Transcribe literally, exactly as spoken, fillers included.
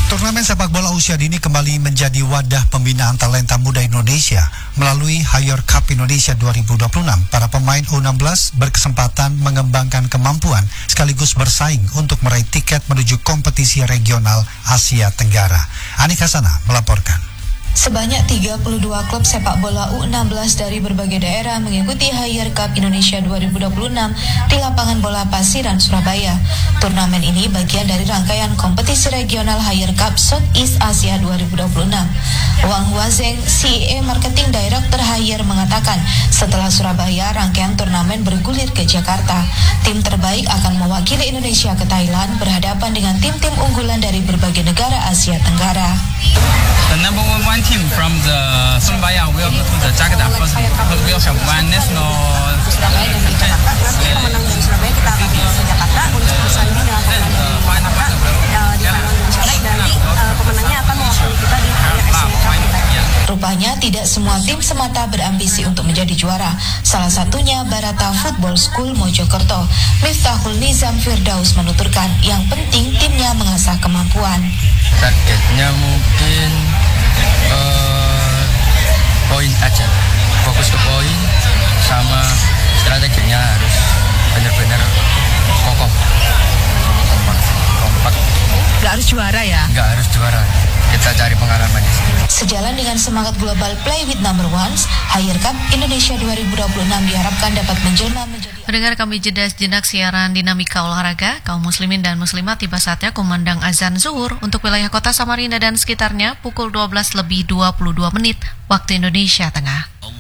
Turnamen sepak bola usia dini kembali menjadi wadah pembinaan talenta muda Indonesia. Melalui Hayor Cup Indonesia dua ribu dua puluh enam, para pemain U enam belas berkesempatan mengembangkan kemampuan sekaligus bersaing untuk meraih tiket menuju kompetisi regional Asia Tenggara. Anik Hasanah melaporkan. Sebanyak tiga puluh dua klub sepak bola U enam belas dari berbagai daerah mengikuti Hayor Cup Indonesia dua ribu dua puluh enam di lapangan bola Pasiran, Surabaya. Turnamen ini bagian dari rangkaian kompetisi regional Hayor Cup Southeast Asia dua ribu dua puluh enam. Wang Huazeng, C E O Marketing Director Hayor, mengatakan setelah Surabaya, rangkaian turnamen bergulir ke Jakarta. Tim terbaik akan mewakili Indonesia ke Thailand berhadapan dengan tim-tim unggulan dari berbagai negara Asia Tenggara. The number one team from the Surabaya will go to the Jakarta first because we will have one national. Surabaya dan di Jakarta. Nanti pemenang dari Surabaya kita akan ke Jakarta untuk bersanding dengan pemenang dari Jakarta uh, di final Indonesia dan nanti uh, pemenangnya akan mewakili kita di Hayor S C Cup. Rupanya tidak semua tim semata berambisi untuk menjadi juara. Salah satunya Barata Football School Mojokerto. Miftahul Nizam Firdaus menuturkan yang penting timnya mengasah kemampuan. Targetnya mungkin uh, poin aja, fokus ke poin sama strateginya harus benar-benar kokoh, kompak, kompak. Gak harus juara ya? Gak harus juara, kita cari pengalaman di sini. Sejalan dengan semangat global Play with Number Ones, Hayor Cup Indonesia dua ribu dua puluh enam diharapkan dapat menjelma menjadi. Pendengar, kami jeda sejenak siaran Dinamika Olahraga. Kaum muslimin dan muslimat, tiba saatnya kumandang azan zuhur untuk wilayah kota Samarinda dan sekitarnya pukul dua belas lebih dua puluh dua menit waktu Indonesia Tengah.